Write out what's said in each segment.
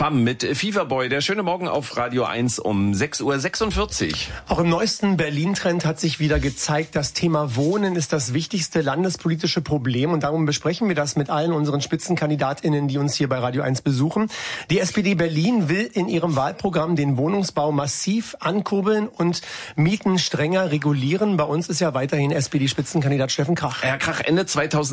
FAM mit Feverboy. Der schöne Morgen auf Radio 1 um 6:46 Uhr. Auch im neuesten Berlin-Trend hat sich wieder gezeigt, das Thema Wohnen ist das wichtigste landespolitische Problem. Und darum besprechen wir das mit allen unseren SpitzenkandidatInnen, die uns hier bei Radio 1 besuchen. Die SPD Berlin will in ihrem Wahlprogramm den Wohnungsbau massiv ankurbeln und Mieten strenger regulieren. Bei uns ist ja weiterhin SPD-Spitzenkandidat Steffen Krach. Herr Krach, Ende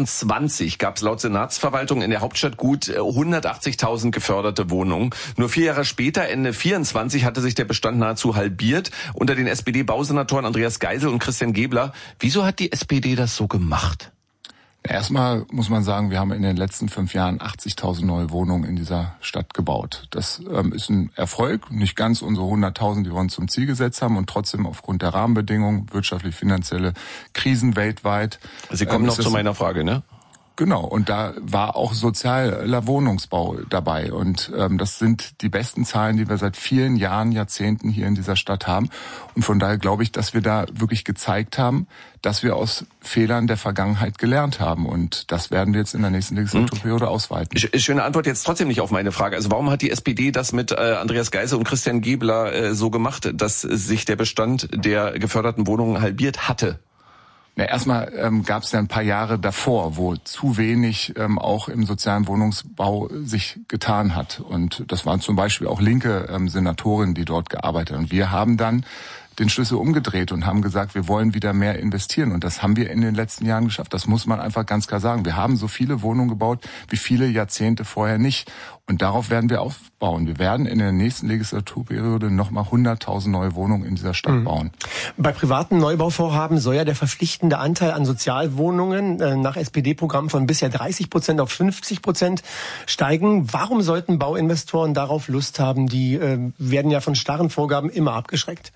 2020 gab es laut Senatsverwaltung in der Hauptstadt gut 180.000 geförderte Wohnungen. Nur 4 Jahre später, Ende 24, hatte sich der Bestand nahezu halbiert. Unter den SPD-Bausenatoren Andreas Geisel und Christian Gebler. Wieso hat die SPD das so gemacht? Erstmal muss man sagen, wir haben in den letzten 5 Jahren 80.000 neue Wohnungen in dieser Stadt gebaut. Das ist ein Erfolg, nicht ganz unsere 100.000, die wir uns zum Ziel gesetzt haben, und trotzdem aufgrund der Rahmenbedingungen, wirtschaftlich-finanzielle Krisen weltweit. Sie kommen noch zu meiner Frage, ne? Genau, und da war auch sozialer Wohnungsbau dabei. Und das sind die besten Zahlen, die wir seit vielen Jahren, Jahrzehnten hier in dieser Stadt haben. Und von daher glaube ich, dass wir da wirklich gezeigt haben, dass wir aus Fehlern der Vergangenheit gelernt haben. Und das werden wir jetzt in der nächsten Legislaturperiode ausweiten. Schöne Antwort jetzt trotzdem nicht auf meine Frage. Also warum hat die SPD das mit Andreas Geisel und Christian Gebler so gemacht, dass sich der Bestand der geförderten Wohnungen halbiert hatte? Na, erstmal gab es ja ein paar Jahre davor, wo zu wenig auch im sozialen Wohnungsbau sich getan hat. Und das waren zum Beispiel auch linke Senatorinnen, die dort gearbeitet haben. Und wir haben dann den Schlüssel umgedreht und haben gesagt, wir wollen wieder mehr investieren. Und das haben wir in den letzten Jahren geschafft. Das muss man einfach ganz klar sagen. Wir haben so viele Wohnungen gebaut wie viele Jahrzehnte vorher nicht. Und darauf werden wir aufbauen. Wir werden in der nächsten Legislaturperiode nochmal 100.000 neue Wohnungen in dieser Stadt bauen. Bei privaten Neubauvorhaben soll ja der verpflichtende Anteil an Sozialwohnungen nach SPD-Programm von bisher 30% auf 50% steigen. Warum sollten Bauinvestoren darauf Lust haben? Die werden ja von starren Vorgaben immer abgeschreckt.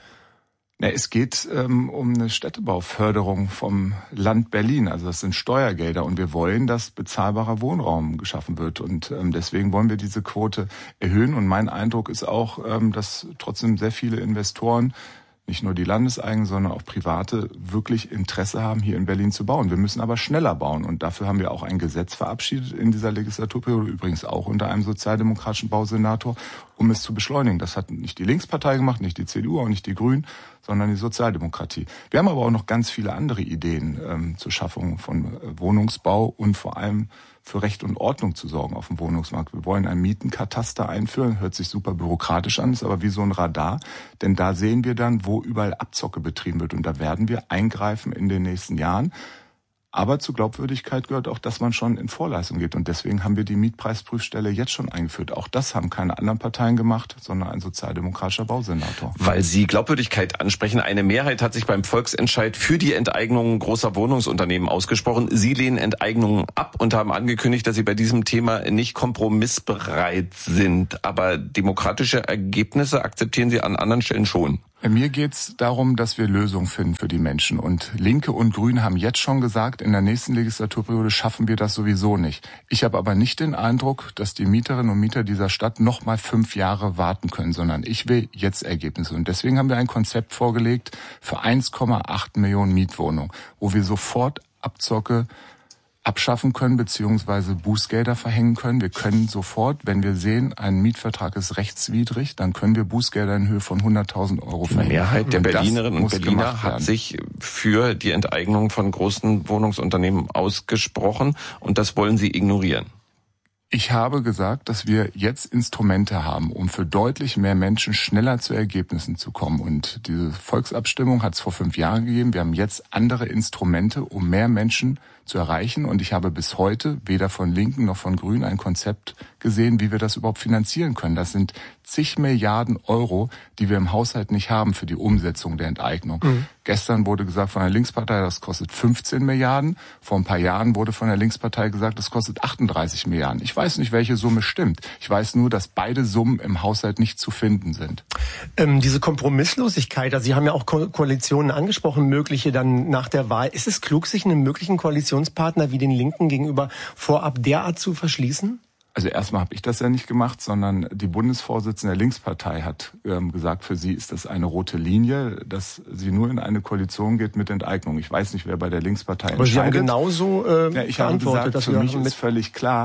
Es geht um eine Städtebauförderung vom Land Berlin. Also das sind Steuergelder, und wir wollen, dass bezahlbarer Wohnraum geschaffen wird. Und deswegen wollen wir diese Quote erhöhen. Und mein Eindruck ist auch, dass trotzdem sehr viele Investoren, nicht nur die Landeseigenen, sondern auch Private, wirklich Interesse haben, hier in Berlin zu bauen. Wir müssen aber schneller bauen. Und dafür haben wir auch ein Gesetz verabschiedet in dieser Legislaturperiode, übrigens auch unter einem sozialdemokratischen Bausenator, um es zu beschleunigen. Das hat nicht die Linkspartei gemacht, nicht die CDU, auch nicht die Grünen, sondern die Sozialdemokratie. Wir haben aber auch noch ganz viele andere Ideen zur Schaffung von Wohnungsbau und vor allem für Recht und Ordnung zu sorgen auf dem Wohnungsmarkt. Wir wollen ein Mietenkataster einführen, hört sich super bürokratisch an, ist aber wie so ein Radar, denn da sehen wir dann, wo überall Abzocke betrieben wird, und da werden wir eingreifen in den nächsten Jahren. Aber zur Glaubwürdigkeit gehört auch, dass man schon in Vorleistung geht, und deswegen haben wir die Mietpreisprüfstelle jetzt schon eingeführt. Auch das haben keine anderen Parteien gemacht, sondern ein sozialdemokratischer Bausenator. Weil Sie Glaubwürdigkeit ansprechen, eine Mehrheit hat sich beim Volksentscheid für die Enteignung großer Wohnungsunternehmen ausgesprochen. Sie lehnen Enteignungen ab und haben angekündigt, dass Sie bei diesem Thema nicht kompromissbereit sind. Aber demokratische Ergebnisse akzeptieren Sie an anderen Stellen schon. Mir geht's darum, dass wir Lösungen finden für die Menschen. Und Linke und Grüne haben jetzt schon gesagt, in der nächsten Legislaturperiode schaffen wir das sowieso nicht. Ich habe aber nicht den Eindruck, dass die Mieterinnen und Mieter dieser Stadt noch mal 5 Jahre warten können, sondern ich will jetzt Ergebnisse. Und deswegen haben wir ein Konzept vorgelegt für 1,8 Millionen Mietwohnungen, wo wir sofort Abzocke abschaffen können bzw. Bußgelder verhängen können. Wir können sofort, wenn wir sehen, ein Mietvertrag ist rechtswidrig, dann können wir Bußgelder in Höhe von 100.000 Euro verhängen. Die Mehrheit der Berlinerinnen und Berliner hat sich für die Enteignung von großen Wohnungsunternehmen ausgesprochen, und das wollen Sie ignorieren. Ich habe gesagt, dass wir jetzt Instrumente haben, um für deutlich mehr Menschen schneller zu Ergebnissen zu kommen. Und diese Volksabstimmung hat es vor 5 Jahren gegeben. Wir haben jetzt andere Instrumente, um mehr Menschen zu erreichen. Und ich habe bis heute weder von Linken noch von Grünen ein Konzept gesehen, wie wir das überhaupt finanzieren können. Das sind zig Milliarden Euro, die wir im Haushalt nicht haben für die Umsetzung der Enteignung. Gestern wurde gesagt von der Linkspartei, das kostet 15 Milliarden. Vor ein paar Jahren wurde von der Linkspartei gesagt, das kostet 38 Milliarden. Ich weiß nicht, welche Summe stimmt. Ich weiß nur, dass beide Summen im Haushalt nicht zu finden sind. Diese Kompromisslosigkeit, also Sie haben ja auch Koalitionen angesprochen, mögliche dann nach der Wahl. Ist es klug, sich einem möglichen Koalitionspartner wie den Linken gegenüber vorab derart zu verschließen? Also erstmal habe ich das ja nicht gemacht, sondern die Bundesvorsitzende der Linkspartei hat gesagt, für sie ist das eine rote Linie, dass sie nur in eine Koalition geht mit Enteignung. Ich weiß nicht, wer bei der Linkspartei entscheidet. Aber Sie haben genauso ich habe gesagt, für mich ist völlig klar,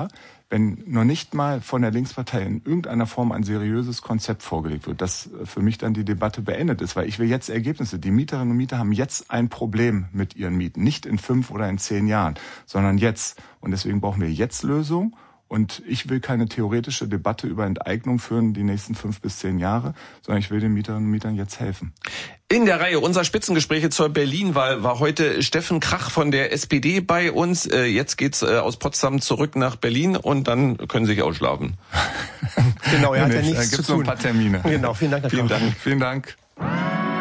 wenn noch nicht mal von der Linkspartei in irgendeiner Form ein seriöses Konzept vorgelegt wird, dass für mich dann die Debatte beendet ist, weil ich will jetzt Ergebnisse. Die Mieterinnen und Mieter haben jetzt ein Problem mit ihren Mieten, nicht in 5 oder in 10 Jahren, sondern jetzt. Und deswegen brauchen wir jetzt Lösungen. Und ich will keine theoretische Debatte über Enteignung führen die nächsten 5 bis 10 Jahre, sondern ich will den Mieterinnen und Mietern jetzt helfen. In der Reihe unserer Spitzengespräche zur Berlin-Wahl war heute Steffen Krach von der SPD bei uns. Jetzt geht's aus Potsdam zurück nach Berlin und dann können Sie sich ausschlafen. Genau, er hat ja nichts zu tun. Noch ein paar Termine. Genau, vielen Dank. Vielen Dank.